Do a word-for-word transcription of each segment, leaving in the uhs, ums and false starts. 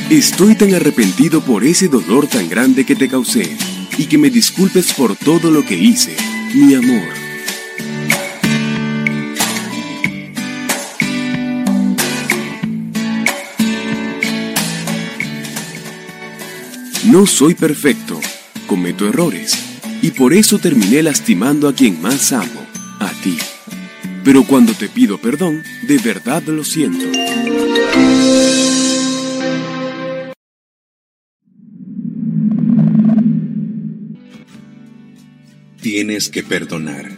Estoy tan arrepentido por ese dolor tan grande que te causé y que me disculpes por todo lo que hice, mi amor. No soy perfecto, cometo errores y por eso terminé lastimando a quien más amo, a ti. Pero cuando te pido perdón, de verdad lo siento. Tienes que perdonar.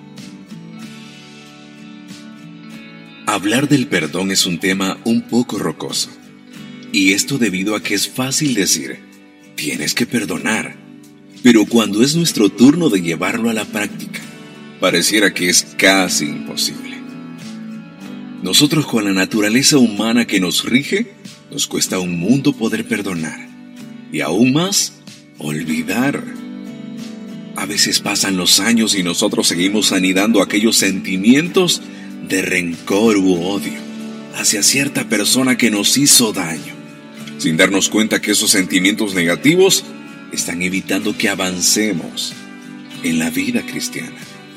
Hablar del perdón es un tema un poco rocoso. Y esto debido a que es fácil decir, tienes que perdonar. Pero cuando es nuestro turno de llevarlo a la práctica, pareciera que es casi imposible. Nosotros con la naturaleza humana que nos rige, nos cuesta un mundo poder perdonar. Y aún más, olvidar. A veces pasan los años y nosotros seguimos anidando aquellos sentimientos de rencor u odio hacia cierta persona que nos hizo daño, sin darnos cuenta que esos sentimientos negativos están evitando que avancemos en la vida cristiana.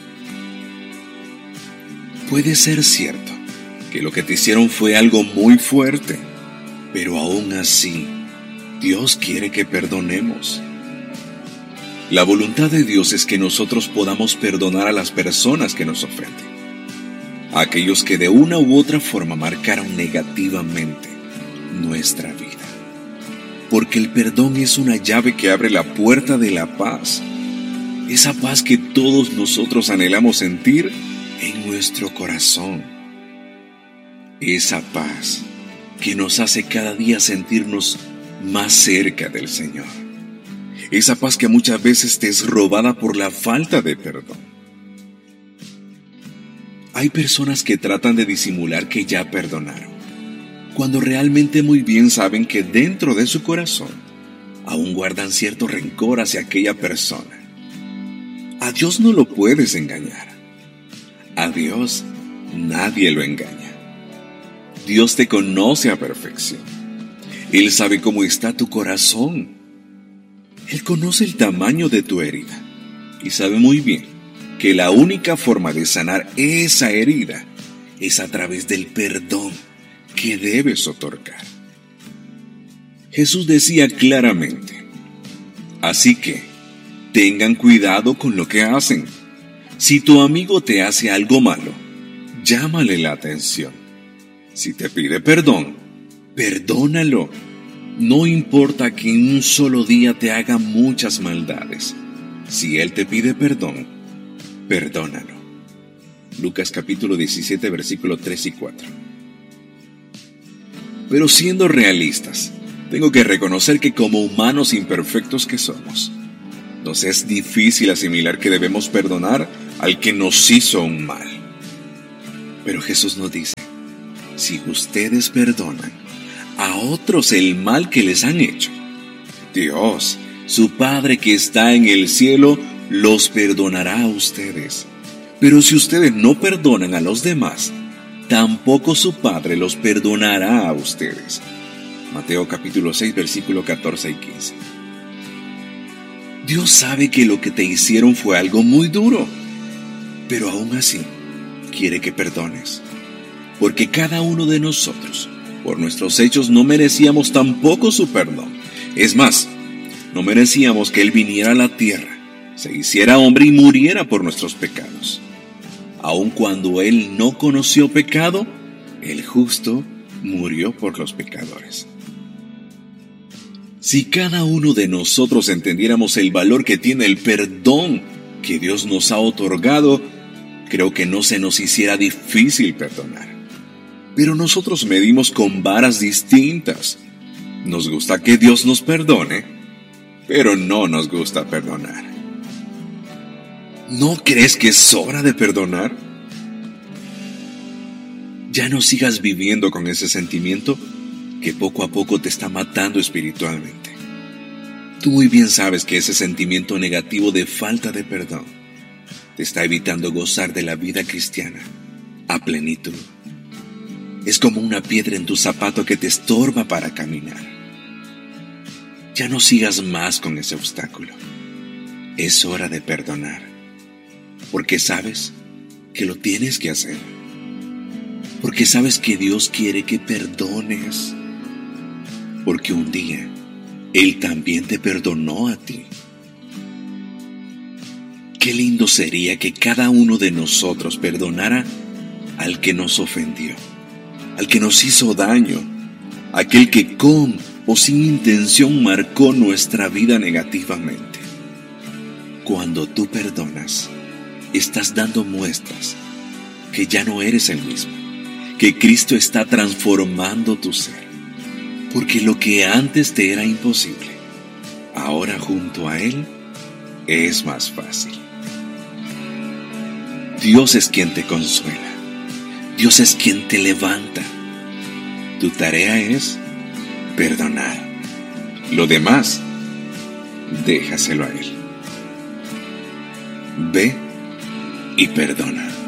Puede ser cierto que lo que te hicieron fue algo muy fuerte, pero aún así, Dios quiere que perdonemos. La voluntad de Dios es que nosotros podamos perdonar a las personas que nos ofenden, a aquellos que de una u otra forma marcaron negativamente nuestra vida. Porque el perdón es una llave que abre la puerta de la paz, esa paz que todos nosotros anhelamos sentir en nuestro corazón, esa paz que nos hace cada día sentirnos más cerca del Señor. Esa paz que muchas veces te es robada por la falta de perdón. Hay personas que tratan de disimular que ya perdonaron, cuando realmente muy bien saben que dentro de su corazón aún guardan cierto rencor hacia aquella persona. A Dios no lo puedes engañar. A Dios nadie lo engaña. Dios te conoce a perfección. Él sabe cómo está tu corazón. Él conoce el tamaño de tu herida y sabe muy bien que la única forma de sanar esa herida es a través del perdón que debes otorgar. Jesús decía claramente, así que tengan cuidado con lo que hacen. Si tu amigo te hace algo malo, llámale la atención. Si te pide perdón, perdónalo. No importa que en un solo día te haga muchas maldades. Si Él te pide perdón, perdónalo. Lucas capítulo diecisiete, versículos tres y cuatro. Pero siendo realistas, tengo que reconocer que como humanos imperfectos que somos, nos es difícil asimilar que debemos perdonar al que nos hizo un mal. Pero Jesús nos dice, si ustedes perdonan a otros el mal que les han hecho, Dios, su Padre que está en el cielo, los perdonará a ustedes. Pero si ustedes no perdonan a los demás, tampoco su Padre los perdonará a ustedes. Mateo capítulo seis, versículos catorce y quince. Dios sabe que lo que te hicieron fue algo muy duro, pero aún así quiere que perdones. Porque cada uno de nosotros, por nuestros hechos, no merecíamos tampoco su perdón. Es más, no merecíamos que Él viniera a la tierra, se hiciera hombre y muriera por nuestros pecados. Aun cuando Él no conoció pecado, el justo murió por los pecadores. Si cada uno de nosotros entendiéramos el valor que tiene el perdón que Dios nos ha otorgado, creo que no se nos hiciera difícil perdonar. Pero nosotros medimos con varas distintas. Nos gusta que Dios nos perdone, pero no nos gusta perdonar. ¿No crees que es hora de perdonar? Ya no sigas viviendo con ese sentimiento que poco a poco te está matando espiritualmente. Tú muy bien sabes que ese sentimiento negativo de falta de perdón te está evitando gozar de la vida cristiana a plenitud. Es como una piedra en tu zapato que te estorba para caminar. Ya no sigas más con ese obstáculo. Es hora de perdonar, porque sabes que lo tienes que hacer. Porque sabes que Dios quiere que perdones. Porque un día Él también te perdonó a ti. Qué lindo sería que cada uno de nosotros perdonara al que nos ofendió, al que nos hizo daño, aquel que con o sin intención marcó nuestra vida negativamente. Cuando tú perdonas, estás dando muestras que ya no eres el mismo, que Cristo está transformando tu ser, porque lo que antes te era imposible, ahora junto a Él es más fácil. Dios es quien te consuela, Dios es quien te levanta. Tu tarea es perdonar. Lo demás, déjaselo a Él. Ve y perdona.